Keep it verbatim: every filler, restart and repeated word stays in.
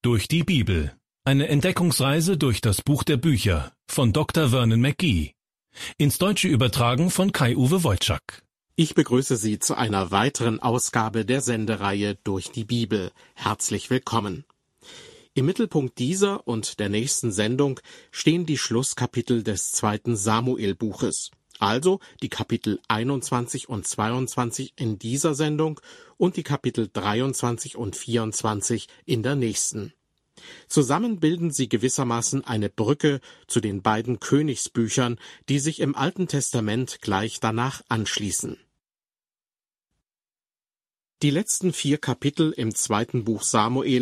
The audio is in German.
Durch die Bibel. Eine Entdeckungsreise durch das Buch der Bücher von Doktor Vernon McGee. Ins Deutsche übertragen von Kai-Uwe Wojczak. Ich begrüße Sie zu einer weiteren Ausgabe der Sendereihe Durch die Bibel. Herzlich willkommen. Im Mittelpunkt dieser und der nächsten Sendung stehen die Schlusskapitel des zweiten Samuel-Buches, also die Kapitel einundzwanzig und zweiundzwanzig in dieser Sendung und die Kapitel dreiundzwanzig und vierundzwanzig in der nächsten. Zusammen bilden sie gewissermaßen eine Brücke zu den beiden Königsbüchern, die sich im Alten Testament gleich danach anschließen. Die letzten vier Kapitel im zweiten Buch Samuel